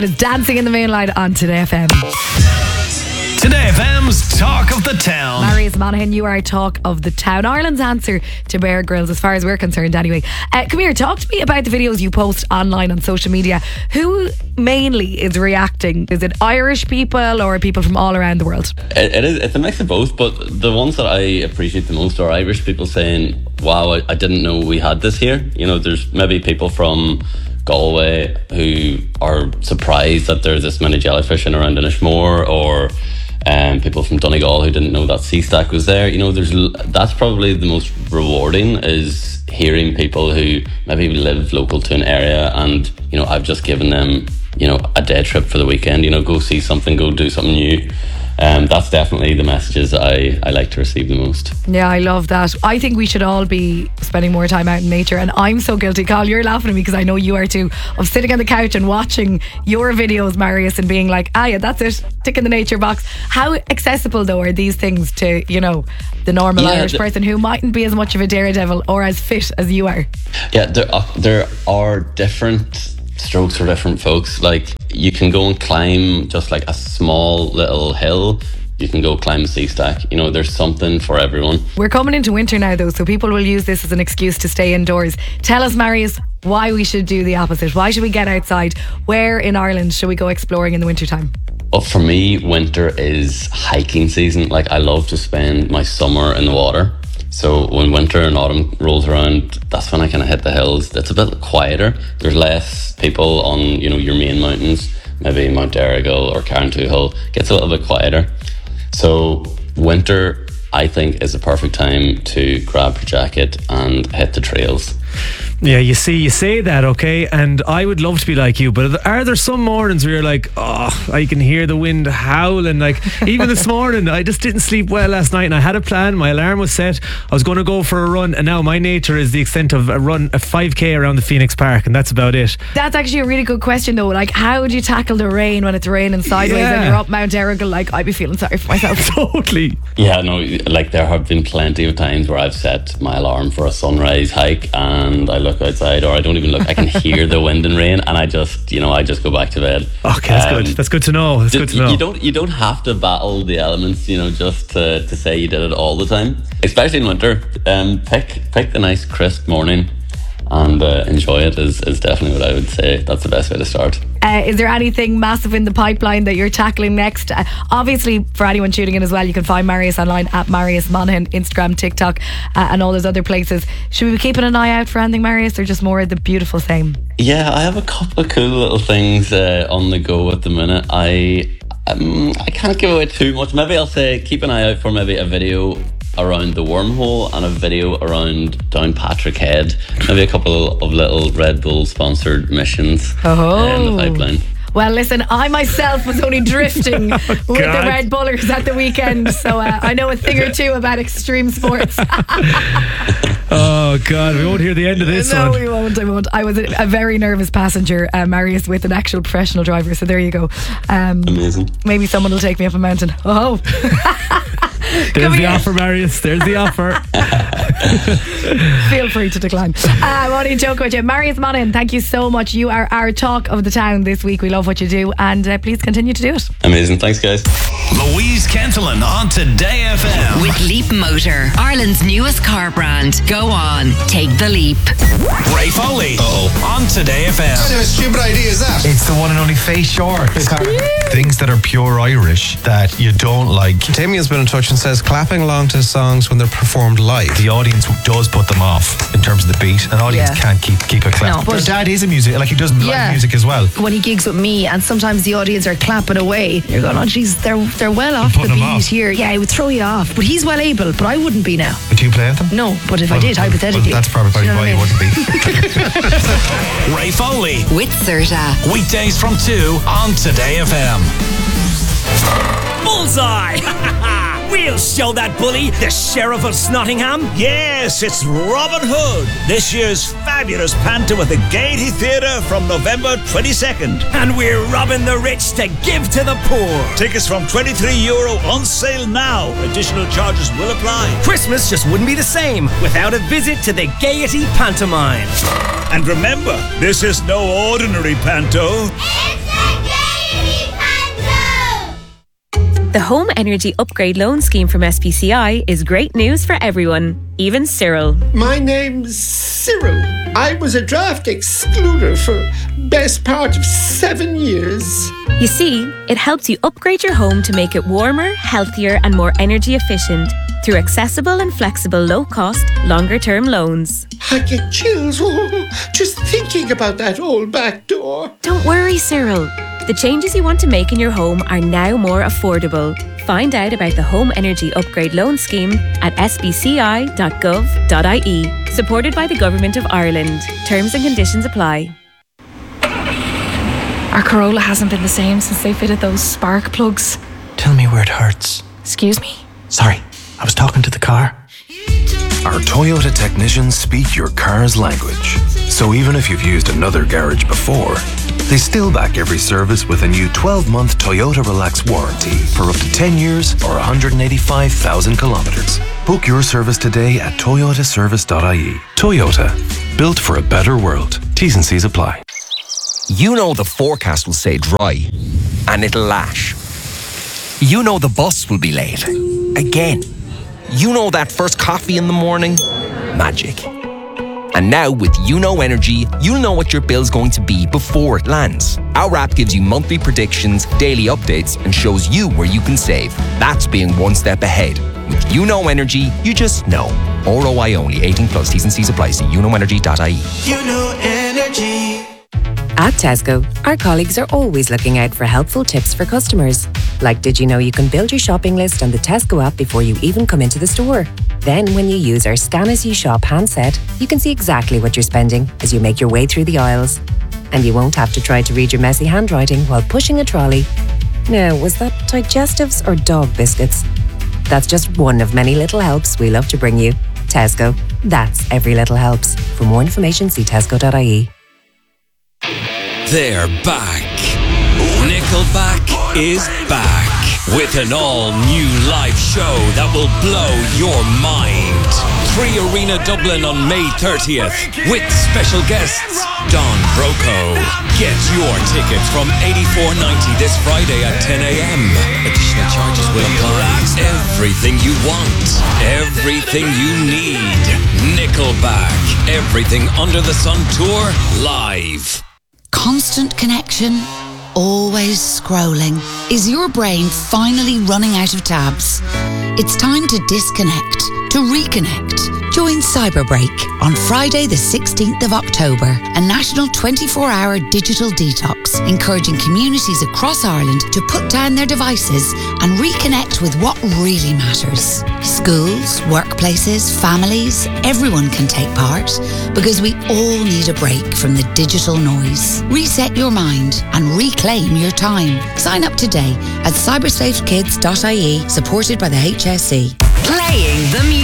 It's Dancing in the Moonlight on Today FM. Today FM's Talk of the Town. Marius Monaghan, you are Talk of the Town. Ireland's answer to Bear Grylls, as far as we're concerned anyway. Come here, talk to me about the videos you post online on social media. Who mainly is reacting? Is it Irish people or people from all around the world? It's a mix of both, but the ones that I appreciate the most are Irish people saying, wow, I didn't know we had this here. You know, there's maybe people from Galway who are surprised that there's this many jellyfish in around Inishmore, or people from Donegal who didn't know that sea stack was there. You know, that's probably the most rewarding, is hearing people who maybe live local to an area, and you know, I've just given them, you know, a day trip for the weekend. You know, go see something, go do something new. That's definitely the messages I like to receive the most. Yeah, I love that. I think we should all be spending more time out in nature, and I'm so guilty. Carl, you're laughing at me because I know you are too, of sitting on the couch and watching your videos, Marius, and being like, yeah, that's it, tick in the nature box. How accessible though are these things to, you know, the normal Irish person who mightn't be as much of a daredevil or as fit as you are? Yeah, there are different strokes for different folks. Like, you can go and climb just like a small little hill. You can go climb a sea stack. You know, there's something for everyone. We're coming into winter now though, so people will use this as an excuse to stay indoors. Tell us, Marius, why we should do the opposite. Why should we get outside? Where in Ireland should we go exploring in the winter time? Well, for me, winter is hiking season. Like, I love to spend my summer in the water. So when winter and autumn rolls around, that's when I kind of hit the hills. It's a bit quieter. There's less people on, you know, your main mountains. Maybe Mount Errigal or Carrauntoohil gets a little bit quieter. So winter, I think, is the perfect time to grab your jacket and hit the trails. Yeah, you say that, okay, and I would love to be like you, but are there some mornings where you're like, oh, I can hear the wind howling? Like, even this morning, I just didn't sleep well last night, and I had a plan. My alarm was set. I was going to go for a run, and now my nature is the extent of a 5k around the Phoenix Park, and that's about it. That's actually a really good question though. Like, how would you tackle the rain when it's raining sideways and you're up Mount Errigal? Like, I'd be feeling sorry for myself. Totally. Yeah, no, like, there have been plenty of times where I've set my alarm for a sunrise hike, and I look outside, or I don't even look, I can hear the wind and rain, and I just go back to bed. Okay, that's good. That's good to know. That's good to know. You don't have to battle the elements, you know, just to say you did it all the time, especially in winter. Pick the nice crisp morning and enjoy it is definitely what I would say. That's the best way to start. Is there anything massive in the pipeline that you're tackling next? Obviously, for anyone tuning in as well, you can find Marius online at Marius Monaghan, Instagram, TikTok, and all those other places. Should we be keeping an eye out for anything, Marius, or just more of the beautiful same? Yeah, I have a couple of cool little things on the go at the minute. I can't give away too much. Maybe I'll say keep an eye out for maybe a video around the wormhole and a video around Downpatrick Head. Maybe a couple of little Red Bull sponsored missions in the pipeline. Well, listen, I myself was only drifting with the Red Bullers at the weekend, so I know a thing or two about extreme sports. Oh God, we won't hear the end of this one. No, we won't. I won't. I was a very nervous passenger, Marius, with an actual professional driver. So there you go. Amazing. Maybe someone will take me up a mountain. Oh. There's the offer, Marius. There's the offer. Feel free to decline. I'm only joking with you. Marius Monaghan, thank you so much. You are our talk of the town this week. We love what you do, and please continue to do it. Amazing. Thanks, guys. Louise Kentelin on Today FM. With Leap Motor, Ireland's newest car brand. Go on, take the leap. Ray Foley on Today FM. What kind of a stupid idea is that? It's the one and only Face Shorts. Things that are pure Irish that you don't like. Timmy has been in touch and says clapping along to songs when they're performed live. The audience does put them off in terms of the beat. An audience can't keep a clap. No, but Dad is a music, like he does live music as well. When he gigs with me, and sometimes the audience are clapping away, you're going, oh geez, they're well off the beat here. Yeah, it would throw you off. But he's well able, but I wouldn't be now. Would you play with them? No, but if I did, hypothetically. That's probably why you wouldn't be. Ray Foley with Serta. Weekdays from 2 on Today FM. Bullseye! We'll show that bully, the Sheriff of Snottingham. Yes, it's Robin Hood, this year's fabulous panto at the Gaiety Theatre from November 22nd. And we're robbing the rich to give to the poor. Tickets from €23 on sale now. Additional charges will apply. Christmas just wouldn't be the same without a visit to the Gaiety Pantomime. And remember, this is no ordinary panto. It's a The Home Energy Upgrade Loan Scheme from SPCI is great news for everyone, even Cyril. My name's Cyril. I was a draft excluder for best part of 7 years. You see, it helps you upgrade your home to make it warmer, healthier and more energy efficient through accessible and flexible low-cost, longer-term loans. I get chills just thinking about that old back door. Don't worry, Cyril. The changes you want to make in your home are now more affordable. Find out about the Home Energy Upgrade Loan Scheme at sbci.gov.ie. Supported by the Government of Ireland. Terms and conditions apply. Our Corolla hasn't been the same since they fitted those spark plugs. Tell me where it hurts. Excuse me? Sorry, I was talking to the car. Our Toyota technicians speak your car's language. So even if you've used another garage before, they still back every service with a new 12-month Toyota Relax warranty for up to 10 years or 185,000 kilometres. Book your service today at toyotaservice.ie. Toyota, built for a better world. T's and C's apply. You know the forecast will say dry, and it'll lash. You know the bus will be late. Again. You know that first coffee in the morning? Magic. And now with YouKnow Energy, you'll know what your bill's going to be before it lands. Our app gives you monthly predictions, daily updates, and shows you where you can save. That's being one step ahead. With YouKnow Energy, you just know. ROI only. 18 plus. T's and C's apply. See youknowenergy.ie. YouKnow Energy. At Tesco, our colleagues are always looking out for helpful tips for customers. Like, did you know you can build your shopping list on the Tesco app before you even come into the store? Then, when you use our Scan As You Shop handset, you can see exactly what you're spending as you make your way through the aisles. And you won't have to try to read your messy handwriting while pushing a trolley. Now, was that digestives or dog biscuits? That's just one of many little helps we love to bring you. Tesco. That's every little helps. For more information, see tesco.ie. They're back. Nickelback is back with an all-new live show that will blow your mind. 3 Arena Dublin on May 30th with special guests Don Broco. Get your tickets from $84.90 this Friday at 10 a.m. Additional charges will apply. Everything you want, everything you need. Nickelback, Everything Under the Sun Tour live. Constant connection, always scrolling. Is your brain finally running out of tabs? It's time to disconnect, to reconnect. Join Cyberbreak on Friday the 16th of October, a national 24-hour digital detox, encouraging communities across Ireland to put down their devices and reconnect with what really matters. Schools, workplaces, families, everyone can take part because we all need a break from the digital noise. Reset your mind and reclaim your time. Sign up today at cybersafekids.ie, supported by the HSE. Playing the music.